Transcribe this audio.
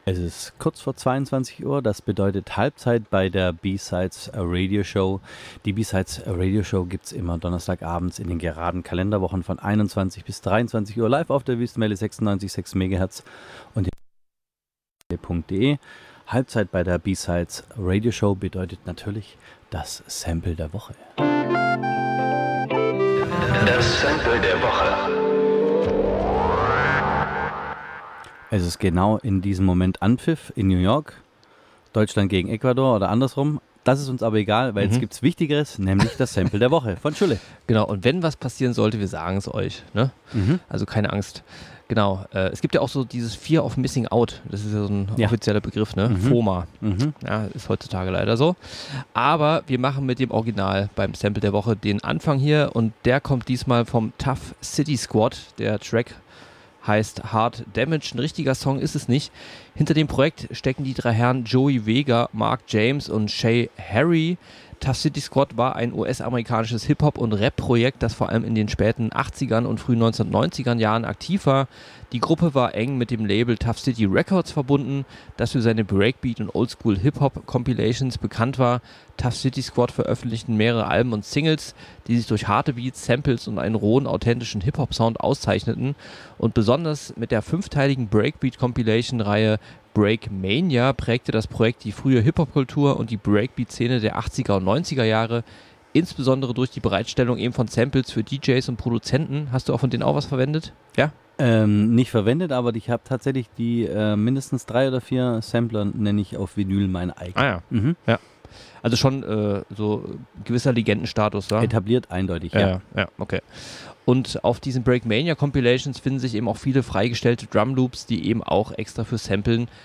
Es ist kurz vor 22 Uhr, das bedeutet Halbzeit bei der B-Sides Radio Show. Die B-Sides Radio Show gibt es immer donnerstagabends in den geraden Kalenderwochen von 21 bis 23 Uhr live auf der Wüstenwelle 96,6 MHz und .de. Halbzeit bei der B-Sides Radio Show bedeutet natürlich das Sample der Woche. Das Sample der Woche. Es ist genau in diesem Moment Anpfiff in New York. Deutschland gegen Ecuador oder andersrum. Das ist uns aber egal, weil jetzt gibt es Wichtigeres, nämlich das Sample der Woche von Schulle. Genau, und wenn was passieren sollte, wir sagen es euch. Ne? Also keine Angst. Genau, es gibt ja auch so dieses Fear of Missing Out. Das ist ja so ein offizieller Begriff, ne? FOMA. Ja, ist heutzutage leider so. Aber wir machen mit dem Original beim Sample der Woche den Anfang hier und der kommt diesmal vom Tough City Squad. Der Track heißt Hard Damage. Ein richtiger Song ist es nicht. Hinter dem Projekt stecken die drei Herren Joey Vega, Mark James und Shay Harry. Tough City Squad war ein US-amerikanisches Hip-Hop- und Rap-Projekt, das vor allem in den späten 80ern und frühen 1990er Jahren aktiv war. Die Gruppe war eng mit dem Label Tough City Records verbunden, das für seine Breakbeat- und Oldschool-Hip-Hop-Compilations bekannt war. Tough City Squad veröffentlichten mehrere Alben und Singles, die sich durch harte Beats, Samples und einen rohen, authentischen Hip-Hop-Sound auszeichneten. Und besonders mit der 5-teiligen Breakbeat-Compilation-Reihe Breakmania prägte das Projekt die frühe Hip-Hop-Kultur und die Breakbeat-Szene der 80er und 90er Jahre, insbesondere durch die Bereitstellung eben von Samples für DJs und Produzenten. Hast du auch von denen auch was verwendet? Ja? Nicht verwendet, aber ich habe tatsächlich die mindestens 3 oder 4 Sampler, nenne ich auf Vinyl meine eigenen. Ja. Also schon so gewisser Legendenstatus da. Etabliert eindeutig, ja, okay. Und auf diesen Breakmania Compilations finden sich eben auch viele freigestellte Drumloops, die eben auch extra für Samplen